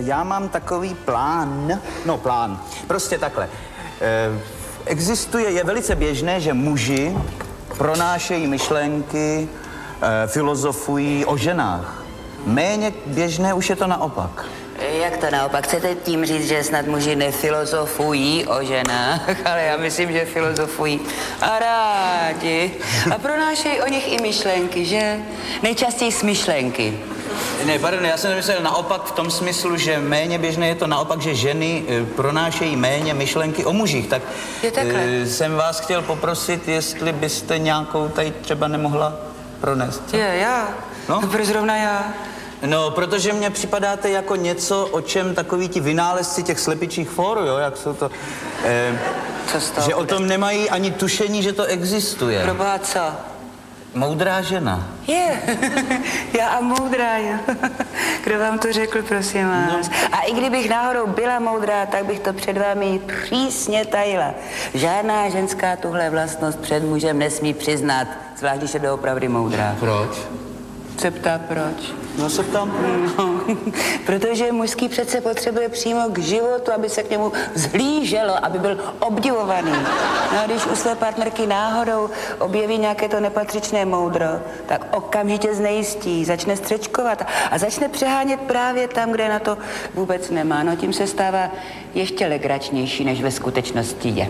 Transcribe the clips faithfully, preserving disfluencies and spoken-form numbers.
já mám takový plán, no plán, prostě takhle. E, existuje, je velice běžné, že muži pronášejí myšlenky, e, filozofují o ženách. Méně běžné už je to naopak. Jak to naopak? Chcete tím říct, že snad muži nefilozofují o ženách, ale já myslím, že filozofují a rádi. A pronášejí o nich i myšlenky, že? Nejčastěji smyšlenky. Ne, pardon, já jsem nemyslel naopak v tom smyslu, že méně běžné je to naopak, že ženy e, pronášejí méně myšlenky o mužích. Tak e, jsem vás chtěl poprosit, jestli byste nějakou tady třeba nemohla pronést. Co? Je, já? No? No, proč zrovna já? No, protože mně připadáte jako něco, o čem takoví ti vynálezci těch slepičích fórů, jo, jak jsou to... Eh, co z toho že bude? O tom nemají ani tušení, že to existuje. Proboha, co? Moudrá žena. Je, já a moudrá, jo. Kdo vám to řekl, prosím vás? No. A i kdybych náhodou byla moudrá, tak bych to před vámi přísně tajila. Žádná ženská tuhle vlastnost před mužem nesmí přiznat, zvlášť když je doopravdy moudrá. Proč? Se ptá proč? No se ptám. No, protože mužský přece potřebuje přímo k životu, aby se k němu vzhlíželo, aby byl obdivovaný. No a když u své partnerky náhodou objeví nějaké to nepatřičné moudro, tak okamžitě znejistí, začne střečkovat a začne přehánět právě tam, kde na to vůbec nemá. No tím se stává ještě legračnější, než ve skutečnosti je.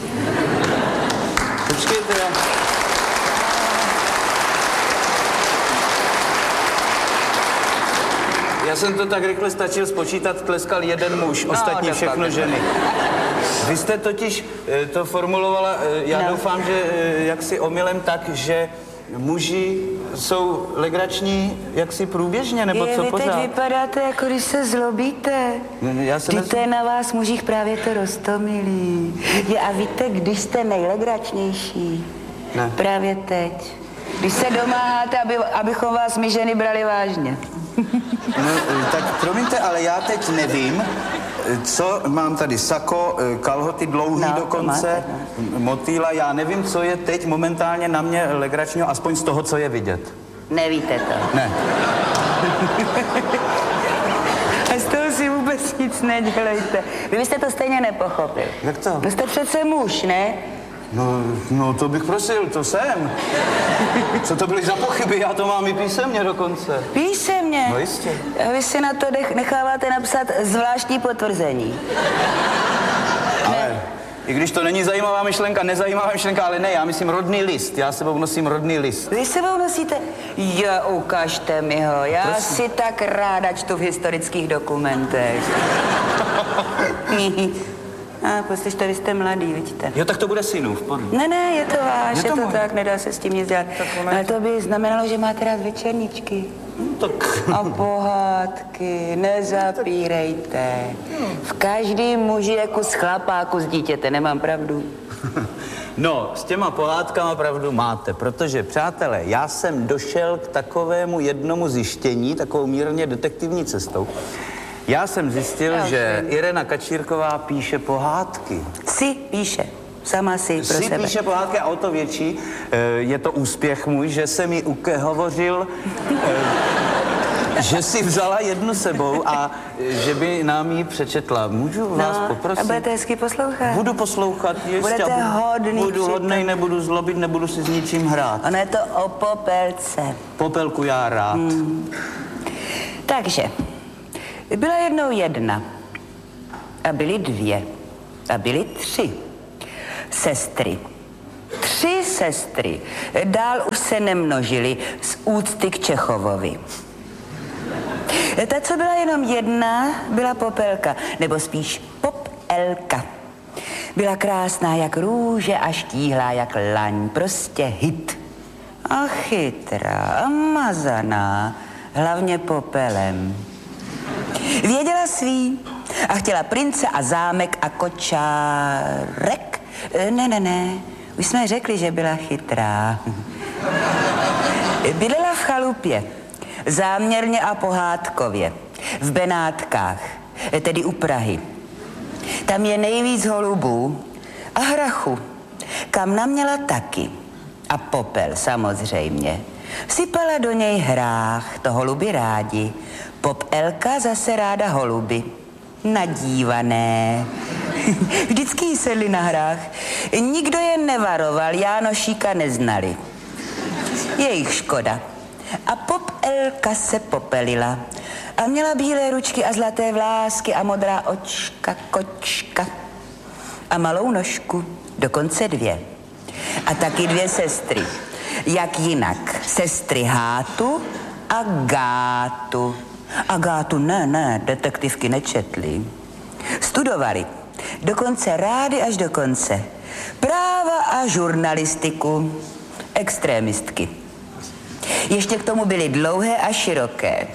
Počkejte, já... Já jsem to tak rychle stačil spočítat, tleskal jeden muž, ostatní no, všechno ženy. Vy jste totiž e, to formulovala, e, já no. doufám, že e, jaksi omylem tak, že muži jsou legrační jaksi průběžně, nebo je, co vy pořád? Teď vypadáte, jako když se zlobíte. Ne, já jsem Víte, na vás mužích právě to roztomilí. Je, a víte, když jste nejlegračnější? Ne. Právě teď. Když se domáháte, aby, abychom vás my ženy brali vážně. No, tak promiňte, ale já teď nevím, co mám tady, sako, kalhoty dlouhý no, dokonce, no. Motýla, já nevím, co je teď momentálně na mě legračního, aspoň z toho, co je vidět. Nevíte to? Ne. A z toho si vůbec nic nedělejte. Vy byste to stejně nepochopil. Jak to? Vy jste přece muž, ne? No, no to bych prosil, to jsem. Co to byly za pochyby? Já to mám i písemně dokonce. Písemně? No jistě. A vy si na to necháváte napsat zvláštní potvrzení. Ale Ne. i když to není zajímavá myšlenka, nezajímavá myšlenka, ale ne, já myslím rodný list. Já sebou nosím rodný list. Vy sebou nosíte? Jo, ukažte mi ho. Já Prosím. si tak ráda čtu v historických dokumentech. A poslyšte, vy jste mladý, vidíte. Jo, tak to bude synův, podle. Ne, ne, je to váš, je, je to, to tak, nedá se s tím nic dělat. Ale to by znamenalo, že máte rád večerníčky. No, tak... A pohádky, nezapírejte. V každém muži je kus chlapáku z dítěte, nemám pravdu? No, s těma pohádkama pravdu máte, protože, přátelé, já jsem došel k takovému jednomu zjištění, takovou mírně detektivní cestou. Já jsem zjistil, já že vím. Irena Kačírková píše pohádky. Si píše. Sama si pro si sebe. píše pohádky a o to větší. Je to úspěch můj, že jsem jí uhovořil, že si vzala jednu sebou a že by nám ji přečetla. Můžu no, vás poprosit? A budete hezky poslouchat? Budu poslouchat, jistě. Budete budu, hodný. Budu hodnej, nebudu zlobit, nebudu si s ničím hrát. Ono je to o popelce. Popelku já rád. Hmm. Takže, byla jednou jedna a byly dvě a byly tři sestry. Tři sestry. Dál už se nemnožily z úcty k Čechovovi. Ta, co byla jenom jedna, byla Popelka, nebo spíš Popelka. Byla krásná jak růže a štíhlá jak laň, prostě hit. A chytrá a mazaná, hlavně popelem. Věděla svý a chtěla prince a zámek a kočárek. Ne, ne, ne, už jsme řekli, že byla chytrá. Bydlela v chalupě, záměrně a pohádkově, v Benátkách, tedy u Prahy. Tam je nejvíc holubů a hrachu, kam naměla taky. A popel samozřejmě. Sypala do něj hrách, to holuby rádi. Pop Elka zase ráda holuby. Nadívané. Vždycky jí sedli na hrách. Nikdo je nevaroval, Jánošíka neznali. Je jich škoda. A Pop Elka se popelila. A měla bílé ručky a zlaté vlásky a modrá očka, kočka. A malou nožku, dokonce dvě. A taky dvě sestry. Jak jinak? Sestry Hátu a Gátu. A Gátu ne, ne, detektivky nečetli. Studovali. Dokonce rády až do konce. Práva a žurnalistiku. Extrémistky. Ještě k tomu byly dlouhé a široké.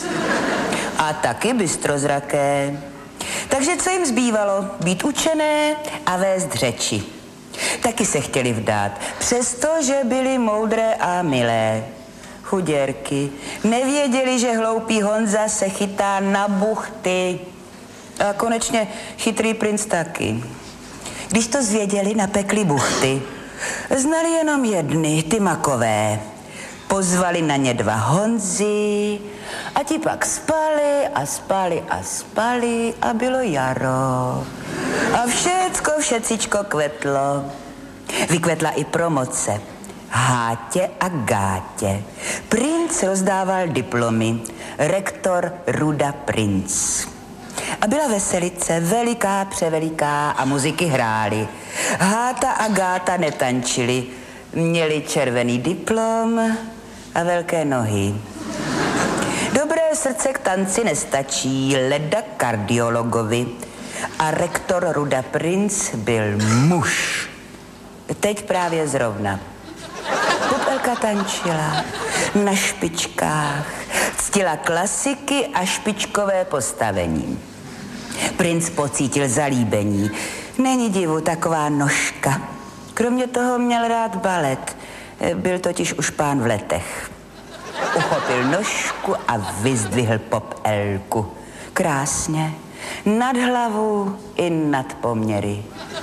A taky bystrozraké. Takže co jim zbývalo? Být učené a vést řeči. Taky se chtěli vdát, přestože byli moudré a milé. Chuděrky. Nevěděli, že hloupý Honza se chytá na buchty. A konečně chytrý princ taky. Když to zvěděli, napekli buchty. Znali jenom jedny, ty makové. Pozvali na ně dva Honzy a ti pak spali a spali a spali a bylo jaro. A všecko, všecičko kvetlo. Vykvetla i promoce. Hátě a Gátě. Princ rozdával diplomy. Rektor Ruda Princ. A byla veselice, veliká, převeliká a muziky hrály. Háta a Gáta netančili. Měli červený diplom a velké nohy. Dobré srdce k tanci nestačí, leda kardiologovi. A rektor Ruda Princ byl muž. Teď právě zrovna. Popelka tančila na špičkách, ctila klasiky a špičkové postavení. Princ pocítil zalíbení. Není divu, taková nožka. Kromě toho měl rád balet. Byl totiž už pán v letech. Uchopil nožku a vyzdvihl Pop Elku. Krásně. Nad hlavu i nad poměry.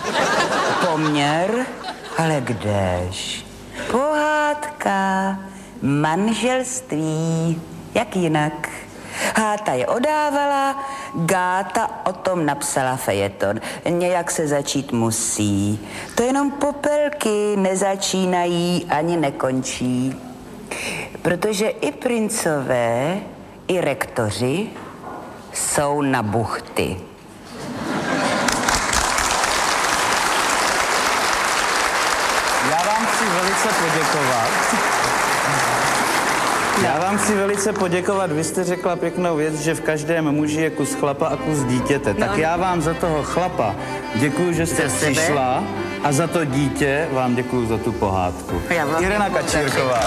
Poměr? Ale kdež? Pohádka, manželství, jak jinak. Háta je odávala, Gáta o tom napsala fejeton. Nějak se začít musí. To jenom popelky nezačínají ani nekončí. Protože i princové, i rektoři jsou na buchty. Já vám chci velice poděkovat. Já vám chci velice poděkovat. Vy jste řekla pěknou věc, že v každém muži je kus chlapa a kus dítěte. Tak já vám za toho chlapa děkuju, že jste přišla a za to dítě vám děkuju za tu pohádku. Irena Kačírková.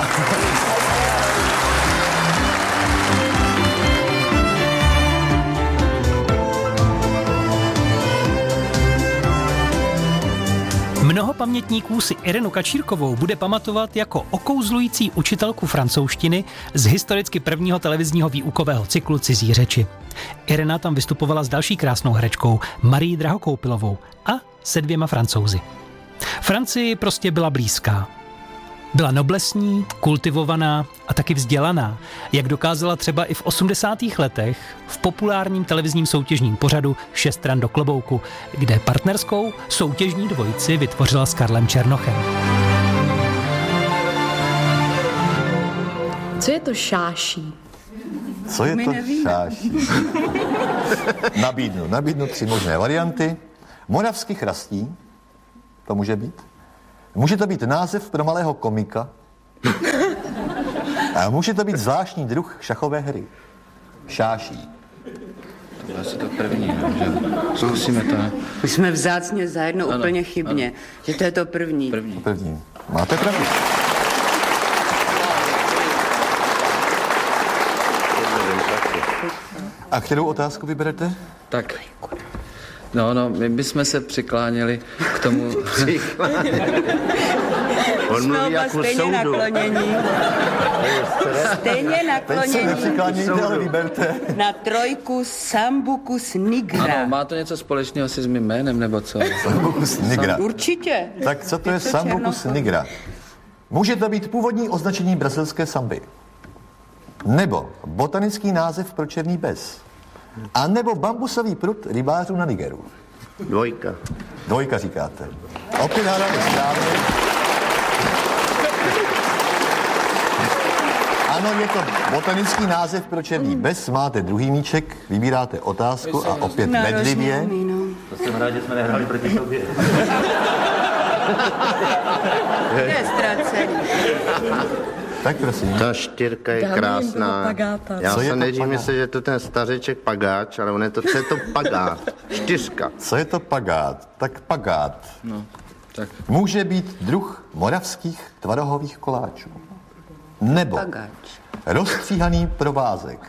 Mnoho pamětníků si Irenu Kačírkovou bude pamatovat jako okouzlující učitelku francouzštiny z historicky prvního televizního výukového cyklu Cizí řeči. Irena tam vystupovala s další krásnou herečkou Marií Drahokoupilovou a se dvěma Francouzi. Francii prostě byla blízká. Byla noblesní, kultivovaná a taky vzdělaná, jak dokázala třeba i v osmdesátých letech v populárním televizním soutěžním pořadu Šest ran do klobouku, kde partnerskou soutěžní dvojici vytvořila s Karlem Černochem. Co je to šáší? Co je to šáší? Nabídnu, nabídnu tři možné varianty. Moravský chrastí, to může být. Může to být název pro malého komika. A může to být zvláštní druh šachové hry. Šáší. To bylo asi to první, že zkusíme to. Už jsme vzácně zajedno ano, úplně chybně, ano. Že to je to první. První. První. Máte pravdu. A kterou otázku vyberete? Tak. No, no, my bychom se přikláněli k tomu... On mluví jako stejně naklonění. Stejně naklonění. Teď se nepřiklánějte, ale vyberte. Na trojku Sambucus nigra. Ano, má to něco společného si s mým jménem, nebo co? Sambucus nigra. Určitě. Tak co to je Sambucus nigra? může to být původní označení brazilské samby. Nebo botanický název pro černý bez. A nebo bambusový prut rybářů na Nigeru. Dvojka. Dvojka říkáte. Opět hádáte správně. Ano, je to botanický název pro černý bez. Máte druhý míček, vybíráte otázku a opět bedlivě. To jsem rád, že jsme nehráli proti sobě. Je ztracený. Tak prosím. Ta čtyřka je krásná. Já Co je jsem to nejdřív pagát? myslel, že je to ten stařeček pagáč, ale on je to, co je to pagát? Čtyřka. Co je to pagát? Tak pagát No, tak může být druh moravských tvarohových koláčů. Nebo Pagáč. rozstříhaný provázek.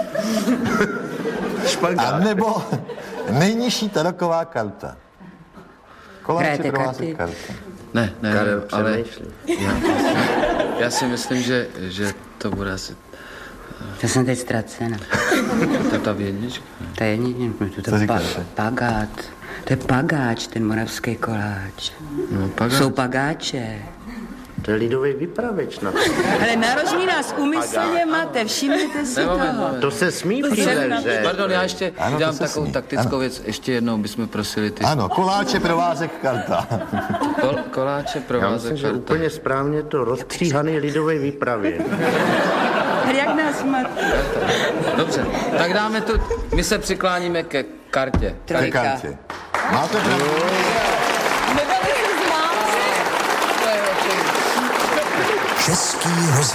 A Špagát. nebo nejnižší taroková karta. Koláče, Hrajete provázek, karty? karta. ne, ne, Karel, ale přemýšlí. já, já si myslím, že, že to bude asi To jsem teď ztracena. ta, ta jednička. To je jednička, to Co je pa, říkáte? pagát. To je pagáč, ten moravský koláč. No, pagát. Jsou pagáče. To je lidový vypravěč na to. Ale narožní nás umyslně máte, všimněte si Ne, moment, toho. moment. To se smí jsem příliš, na- že? Pardon, já ještě Ano, to dělám se takovou smí. taktickou Ano. věc. Ještě jednou bychom prosili ty Ano, koláče, provázek, karta. kol, koláče, Já provázek, myslím, že karta. úplně správně to rozstříhaný lidový výpravě. Ale jak nás máte? Dobře, tak dáme tu, my se přikláníme ke kartě. Ke Trojka. kartě. Máte pravdu. Nebali se zmáci? Český rozhlas.